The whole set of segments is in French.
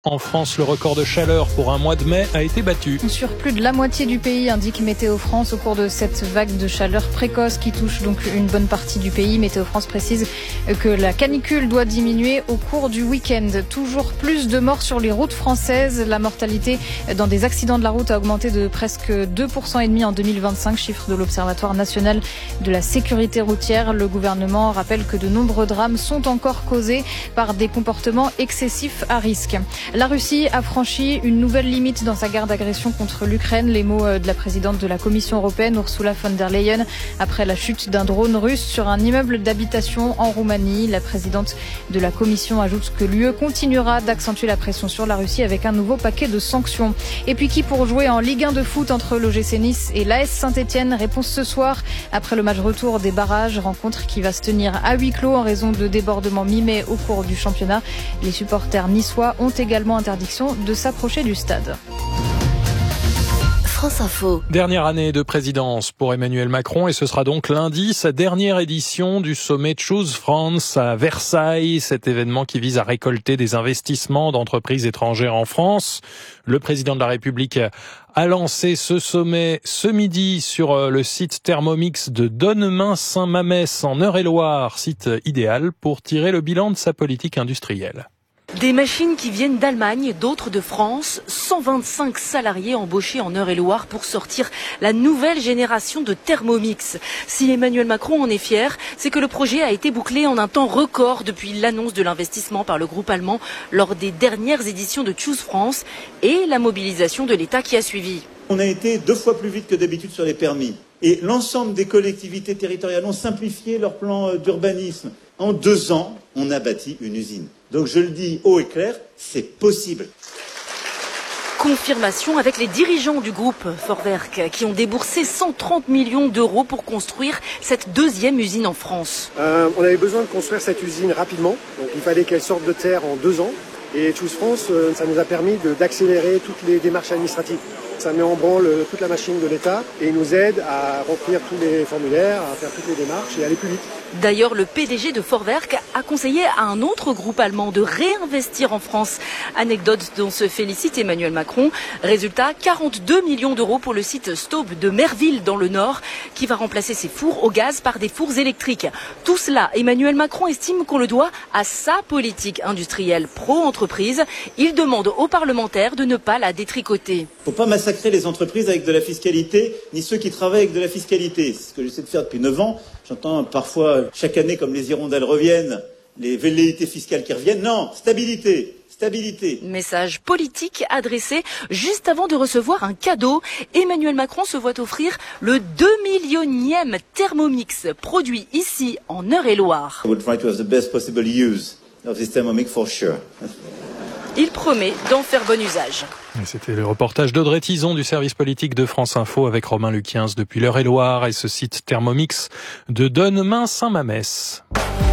En France, le record de chaleur pour un mois de mai a été battu. Sur plus de la moitié du pays, indique Météo France, au cours de cette vague de chaleur précoce qui touche donc une bonne partie du pays. Météo France précise que la canicule doit diminuer au cours du week-end. Toujours plus de morts sur les routes françaises. La mortalité dans des accidents de la route a augmenté de presque 2,5% en 2025, chiffre de l'Observatoire national de la sécurité routière. Le gouvernement rappelle que de nombreux drames sont encore causés par des comportements excessifs à risque. La Russie a franchi une nouvelle limite dans sa guerre d'agression contre l'Ukraine. Les mots de la présidente de la Commission européenne, Ursula von der Leyen, après la chute d'un drone russe sur un immeuble d'habitation en Roumanie. La présidente de la Commission ajoute que l'UE continuera d'accentuer la pression sur la Russie avec un nouveau paquet de sanctions. Et puis qui pour jouer en Ligue 1 de foot entre l'OGC Nice et l'AS Saint-Etienne? Réponse ce soir après le match retour des barrages. Rencontre qui va se tenir à huis clos en raison de débordements mi-mai au cours du championnat. Les supporters niçois ont également interdiction de s'approcher du stade. France Info. Dernière année de présidence pour Emmanuel Macron et ce sera donc lundi sa dernière édition du sommet Choose France à Versailles, cet événement qui vise à récolter des investissements d'entreprises étrangères en France. Le président de la République a lancé ce sommet ce midi sur le site Thermomix de Donnemain-Saint-Mamès en Eure-et-Loire, site idéal pour tirer le bilan de sa politique industrielle. Des machines qui viennent d'Allemagne, d'autres de France, 125 salariés embauchés en Eure-et-Loire pour sortir la nouvelle génération de Thermomix. Si Emmanuel Macron en est fier, c'est que le projet a été bouclé en un temps record depuis l'annonce de l'investissement par le groupe allemand lors des dernières éditions de Choose France et la mobilisation de l'État qui a suivi. On a été 2 fois plus vite que d'habitude sur les permis. Et l'ensemble des collectivités territoriales ont simplifié leur plan d'urbanisme. En 2 ans, on a bâti une usine. Donc je le dis haut et clair, c'est possible. Confirmation avec les dirigeants du groupe Vorwerk qui ont déboursé 130 millions d'euros pour construire cette deuxième usine en France. On avait besoin de construire cette usine rapidement, donc il fallait qu'elle sorte de terre en 2 ans. Et Choose France, ça nous a permis d'accélérer toutes les démarches administratives. Ça met en branle toute la machine de l'État et nous aide à remplir tous les formulaires, à faire toutes les démarches et aller plus vite. D'ailleurs, le PDG de Vorwerk a conseillé à un autre groupe allemand de réinvestir en France. Anecdote dont se félicite Emmanuel Macron. Résultat, 42 millions d'euros pour le site Staub de Merville dans le Nord, qui va remplacer ses fours au gaz par des fours électriques. Tout cela, Emmanuel Macron estime qu'on le doit à sa politique industrielle pro-entreprise. Il demande aux parlementaires de ne pas la détricoter. Faut pas massacrer les entreprises avec de la fiscalité, ni ceux qui travaillent avec de la fiscalité. C'est ce que j'essaie de faire depuis 9 ans. J'entends parfois, chaque année, comme les hirondelles reviennent, les velléités fiscales qui reviennent. Non, stabilité, stabilité. Message politique adressé juste avant de recevoir un cadeau. Emmanuel Macron se voit offrir le 2 millionième Thermomix produit ici en Eure-et-Loire. I will try to have the best possible use of this Thermomix for sure. Il promet d'en faire bon usage. Et c'était le reportage d'Audrey Tison du service politique de France Info avec Romain Luquiens depuis l'Eure-et-Loire et ce site Thermomix de Donnemain-Saint-Mamès.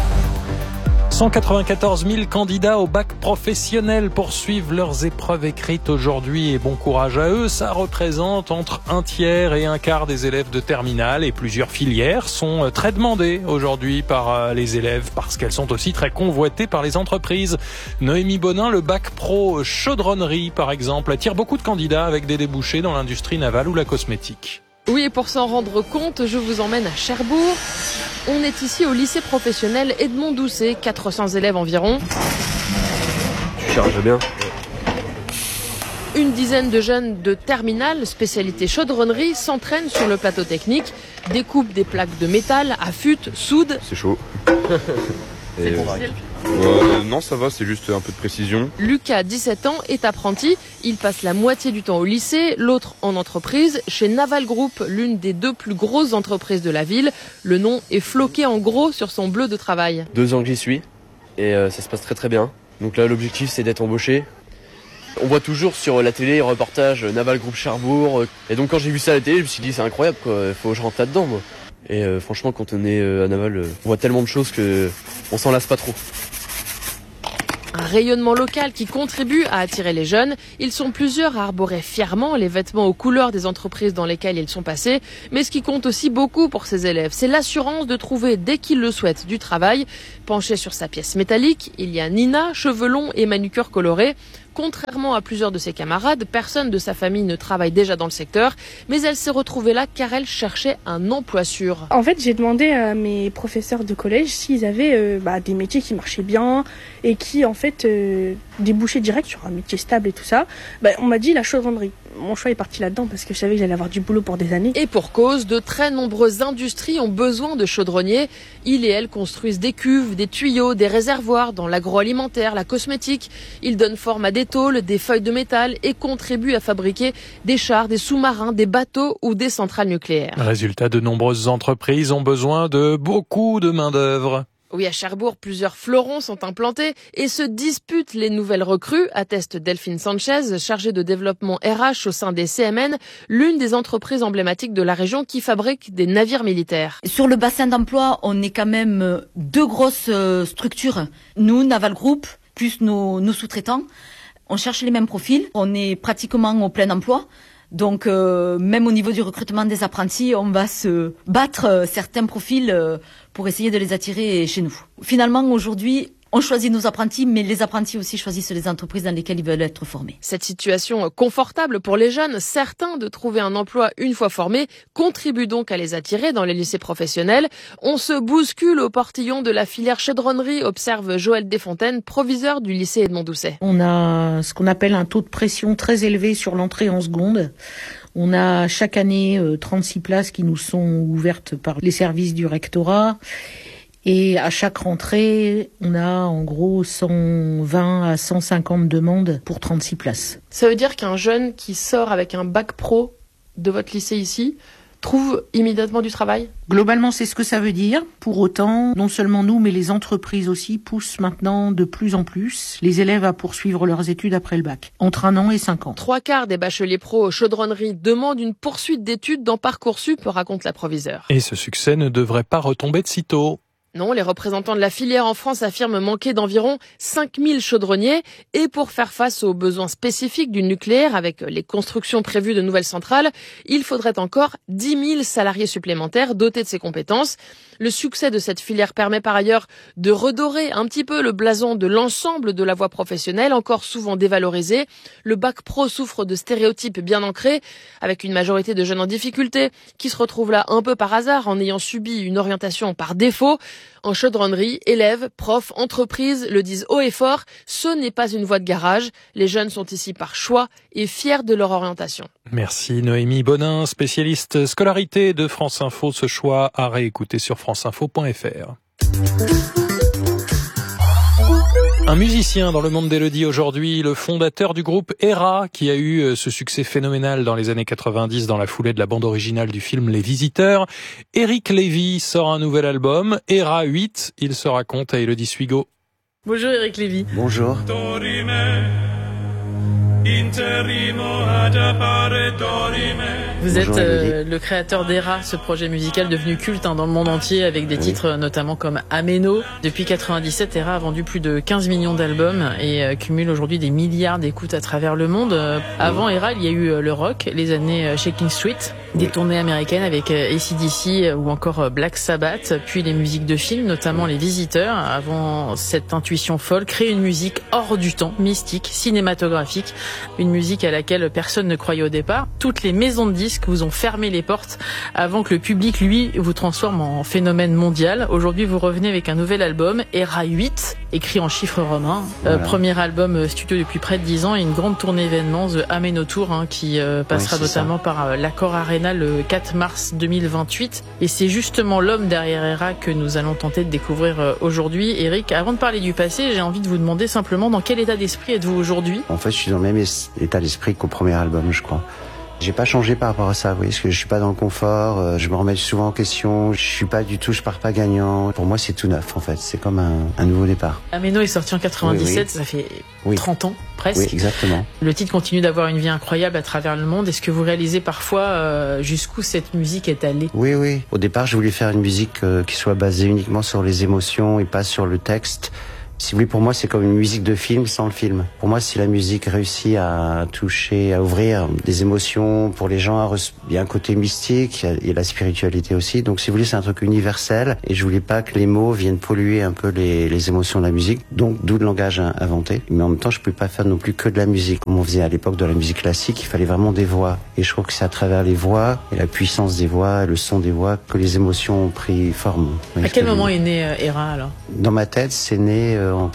194 000 candidats au bac professionnel poursuivent leurs épreuves écrites aujourd'hui et bon courage à eux. Ça représente entre 1/3 et 1/4 des élèves de terminale et plusieurs filières sont très demandées aujourd'hui par les élèves parce qu'elles sont aussi très convoitées par les entreprises. Noémie Bonin, le bac pro chaudronnerie par exemple, attire beaucoup de candidats avec des débouchés dans l'industrie navale ou la cosmétique. Oui, et pour s'en rendre compte, je vous emmène à Cherbourg. On est ici au lycée professionnel Edmond Doucet, 400 élèves environ. Tu charges bien. Une dizaine de jeunes de terminale, spécialité chaudronnerie, s'entraînent sur le plateau technique, découpent des plaques de métal, affûtent, soudent. C'est chaud. C'est difficile. Non, ça va, c'est juste un peu de précision. Lucas, 17 ans, est apprenti. Il passe la moitié du temps au lycée, l'autre en entreprise, chez Naval Group, l'une des 2 plus grosses entreprises de la ville. Le nom est floqué en gros sur son bleu de travail. 2 ans que j'y suis et ça se passe très très bien. Donc là, l'objectif, c'est d'être embauché. On voit toujours sur la télé, reportage Naval Group Cherbourg. Et donc quand j'ai vu ça à la télé, je me suis dit, c'est incroyable, quoi. Faut que je rentre là-dedans, moi. Et franchement, quand on est à Naval, on voit tellement de choses que on s'en lasse pas trop. Ah, rayonnement local qui contribue à attirer les jeunes. Ils sont plusieurs à arborer fièrement les vêtements aux couleurs des entreprises dans lesquelles ils sont passés. Mais ce qui compte aussi beaucoup pour ces élèves, c'est l'assurance de trouver, dès qu'ils le souhaitent, du travail. Penchée sur sa pièce métallique, il y a Nina, cheveux longs et manucure colorée. Contrairement à plusieurs de ses camarades, personne de sa famille ne travaille déjà dans le secteur, mais elle s'est retrouvée là car elle cherchait un emploi sûr. En fait, j'ai demandé à mes professeurs de collège s'ils avaient des métiers qui marchaient bien et qui, en fait, débouchaient direct sur un métier stable et tout ça. On m'a dit la chaudronnerie. Mon choix est parti là-dedans parce que je savais que j'allais avoir du boulot pour des années. Et pour cause, de très nombreuses industries ont besoin de chaudronniers. Ils et elles construisent des cuves, des tuyaux, des réservoirs dans l'agroalimentaire, la cosmétique. Ils donnent forme à des tôles, des feuilles de métal et contribuent à fabriquer des chars, des sous-marins, des bateaux ou des centrales nucléaires. Résultat, de nombreuses entreprises ont besoin de beaucoup de main-d'œuvre. Oui, à Cherbourg, plusieurs fleurons sont implantés et se disputent les nouvelles recrues, atteste Delphine Sanchez, chargée de développement RH au sein des CMN, l'une des entreprises emblématiques de la région qui fabrique des navires militaires. Sur le bassin d'emploi, on est quand même deux grosses structures. Nous, Naval Group, plus nos sous-traitants, on cherche les mêmes profils. On est pratiquement au plein emploi. Donc même au niveau du recrutement des apprentis, on va se battre certains profils pour essayer de les attirer chez nous. Finalement, aujourd'hui, on choisit nos apprentis, mais les apprentis aussi choisissent les entreprises dans lesquelles ils veulent être formés. Cette situation confortable pour les jeunes, certains de trouver un emploi une fois formés, contribue donc à les attirer dans les lycées professionnels. On se bouscule au portillon de la filière chaudronnerie, observe Joël Desfontaines, proviseur du lycée Edmond Doucet. On a ce qu'on appelle un taux de pression très élevé sur l'entrée en seconde. On a chaque année 36 places qui nous sont ouvertes par les services du rectorat. Et à chaque rentrée, on a en gros 120 à 150 demandes pour 36 places. Ça veut dire qu'un jeune qui sort avec un bac pro de votre lycée ici trouve immédiatement du travail ? Globalement, c'est ce que ça veut dire. Pour autant, non seulement nous, mais les entreprises aussi poussent maintenant de plus en plus les élèves à poursuivre leurs études après le bac, entre 1 an et 5 ans. 3/4 des bacheliers pro chaudronnerie demandent une poursuite d'études dans Parcoursup, raconte la proviseure. Et ce succès ne devrait pas retomber de sitôt. Non, les représentants de la filière en France affirment manquer d'environ 5000 chaudronniers. Et pour faire face aux besoins spécifiques du nucléaire, avec les constructions prévues de nouvelles centrales, il faudrait encore 10 000 salariés supplémentaires dotés de ces compétences. Le succès de cette filière permet par ailleurs de redorer un petit peu le blason de l'ensemble de la voie professionnelle, encore souvent dévalorisée. Le bac pro souffre de stéréotypes bien ancrés, avec une majorité de jeunes en difficulté qui se retrouvent là un peu par hasard en ayant subi une orientation par défaut. En chaudronnerie, élèves, profs, entreprises le disent haut et fort, ce n'est pas une voie de garage. Les jeunes sont ici par choix et fiers de leur orientation. Merci Noémie Bonin, spécialiste scolarité de France Info. Ce choix à réécouter sur franceinfo.fr. Un musicien dans le monde d'Élodie aujourd'hui, le fondateur du groupe ERA, qui a eu ce succès phénoménal dans les années 90 dans la foulée de la bande originale du film Les Visiteurs. Eric Lévy sort un nouvel album, ERA 8, il se raconte à Élodie Suigo. Bonjour Eric Lévy. Bonjour. Vous êtes le créateur d'ERA, ce projet musical devenu culte dans le monde entier avec des titres notamment comme Ameno. Depuis 97, ERA a vendu plus de 15 millions d'albums et cumule aujourd'hui des milliards d'écoutes à travers le monde. Avant ERA, il y a eu le rock, les années Shaking Street, des tournées américaines avec AC/DC ou encore Black Sabbath, puis les musiques de films, notamment Les Visiteurs. Avant cette intuition folle, créer une musique hors du temps, mystique, cinématographique. Une musique à laquelle personne ne croyait au départ. Toutes les maisons de disques vous ont fermé les portes avant que le public, lui, vous transforme en phénomène mondial. Aujourd'hui, vous revenez avec un nouvel album, ERA 8, écrit en chiffres romains. Voilà. Premier album studio depuis près de 10 ans et une grande tournée événements, The Ameno Tour, qui passera notamment par l'Accor Arena le 4 mars 2028. Et c'est justement l'homme derrière ERA que nous allons tenter de découvrir aujourd'hui. Eric, avant de parler du passé, j'ai envie de vous demander simplement dans quel état d'esprit êtes-vous aujourd'hui ? En fait, je suis dans le même état d'esprit qu'au premier album, je crois. J'ai pas changé par rapport à ça, vous voyez, parce que je suis pas dans le confort, je me remets souvent en question, je pars pas gagnant. Pour moi, c'est tout neuf, en fait, c'est comme un nouveau départ. Ameno est sorti en 97, oui. Ça fait 30 ans, presque. Oui, exactement. Le titre continue d'avoir une vie incroyable à travers le monde. Est-ce que vous réalisez parfois jusqu'où cette musique est allée ? Oui. Au départ, je voulais faire une musique qui soit basée uniquement sur les émotions et pas sur le texte. Si vous voulez, pour moi, c'est comme une musique de film sans le film. Pour moi, si la musique réussit à toucher, à ouvrir des émotions pour les gens, il y a un côté mystique, il y a la spiritualité aussi. Donc, si vous voulez, c'est un truc universel. Et je voulais pas que les mots viennent polluer un peu les émotions de la musique. Donc, d'où le langage inventé. Mais en même temps, je peux pas faire non plus que de la musique. Comme on faisait à l'époque de la musique classique, il fallait vraiment des voix. Et je crois que c'est à travers les voix et la puissance des voix, le son des voix, que les émotions ont pris forme. À quel moment est né ERA alors? Dans ma tête, c'est né en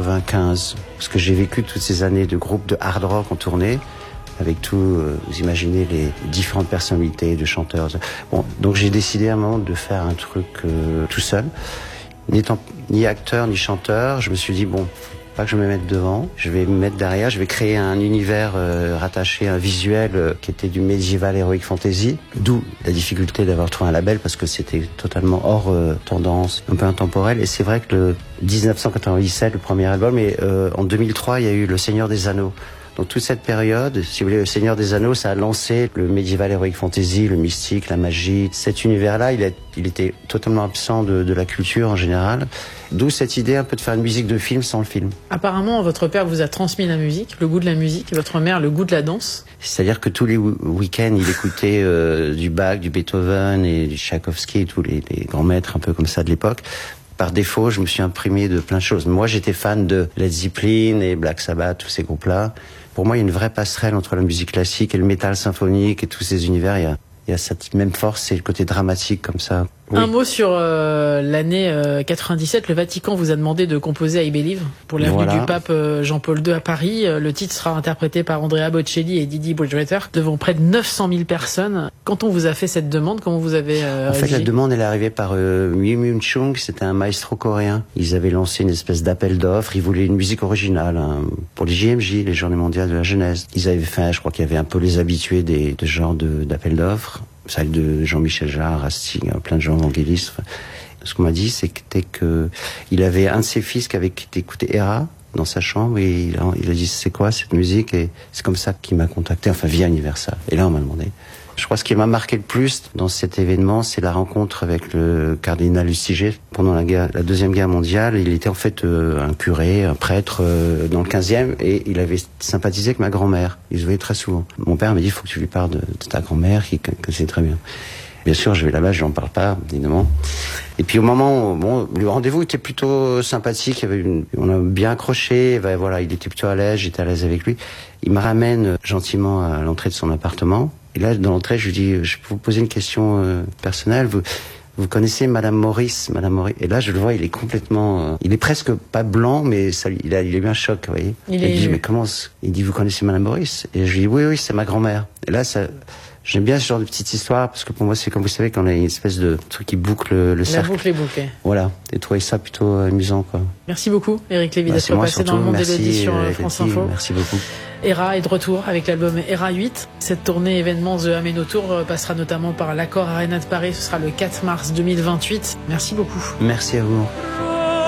95, parce que j'ai vécu toutes ces années de groupes de hard rock en tournée, avec tout, vous imaginez les différentes personnalités de chanteurs. Bon, donc j'ai décidé à un moment de faire un truc tout seul, n'étant ni acteur ni chanteur. Je me suis dit bon, pas que je me mette devant, je vais me mettre derrière, je vais créer un univers rattaché, un visuel qui était du médiéval heroic fantasy, d'où la difficulté d'avoir trouvé un label parce que c'était totalement hors tendance, un peu intemporel. Et c'est vrai que le 1997, le premier album, et en 2003, il y a eu Le Seigneur des Anneaux. Donc toute cette période, si vous voulez, Le Seigneur des Anneaux, ça a lancé le médiéval heroic fantasy, le mystique, la magie. Cet univers-là, il était totalement absent de la culture en général. D'où cette idée un peu de faire une musique de film sans le film. Apparemment, votre père vous a transmis la musique, le goût de la musique, et votre mère le goût de la danse. C'est-à-dire que tous les week-ends, il écoutait du Bach, du Beethoven et du Tchaïkovski, tous les grands maîtres un peu comme ça de l'époque. Par défaut, je me suis imprégné de plein de choses. Moi, j'étais fan de Led Zeppelin et Black Sabbath, tous ces groupes-là. Pour moi, il y a une vraie passerelle entre la musique classique et le métal symphonique et tous ces univers. Il y a cette même force, c'est le côté dramatique comme ça. Oui. Un mot sur l'année 97. Le Vatican vous a demandé de composer I Believe pour l'avenue du pape Jean-Paul II à Paris. Le titre sera interprété par Andrea Bocelli et Didi Bridgewater devant près de 900 000 personnes. Quand on vous a fait cette demande, comment vous avez En fait, la demande, elle est arrivée par Wim Wim Chung, c'était un maestro coréen. Ils avaient lancé une espèce d'appel d'offres. Ils voulaient une musique originale pour les JMJ, les Journées mondiales de la jeunesse. Ils avaient fait, je crois qu'il y avait un peu les habitués de ce genre d'appel d'offres. Celle de Jean-Michel Jarre, Rastig, plein de gens évangélistes. Ce qu'on m'a dit, c'était que il avait un de ses fils qui avait écouté ERA dans sa chambre et il a dit c'est quoi cette musique, et c'est comme ça qu'il m'a contacté, enfin via Universal. Et là on m'a demandé. Je crois que ce qui m'a marqué le plus dans cet événement, c'est la rencontre avec le cardinal Lustiger. Pendant la Deuxième Guerre mondiale, il était en fait un curé, un prêtre dans le 15e, et il avait sympathisé avec ma grand-mère. Il se voyait très souvent. Mon père m'a dit, il faut que tu lui parles de ta grand-mère, que c'est très bien. Bien sûr, je vais là-bas, je n'en parle pas, évidemment. Et puis au moment, bon, le rendez-vous était plutôt sympathique, on a bien accroché, voilà, il était plutôt à l'aise, j'étais à l'aise avec lui. Il me ramène gentiment à l'entrée de son appartement. Et là, dans l'entrée, je lui dis, je peux vous poser une question personnelle. Vous connaissez Madame Maurice? Et là, je le vois, il est complètement, il est presque pas blanc, mais il a eu un choc, vous voyez. Il dit, mais comment? Il dit, vous connaissez Madame Maurice? Et je lui dis, oui, c'est ma grand-mère. Et là, j'aime bien ce genre de petite histoire, parce que pour moi, c'est comme vous savez, qu'on a une espèce de truc qui boucle le cercle. La boucle est bouclée. Voilà. Et trouver ça plutôt amusant, quoi. Merci beaucoup, Éric Lévy, d'être passé dans le monde de l'édition France Info. Merci beaucoup. ERA est de retour avec l'album ERA 8. Cette tournée événement The Ameno Tour passera notamment par l'Accor Arena de Paris. Ce sera le 4 mars 2028. Merci beaucoup. Merci à vous.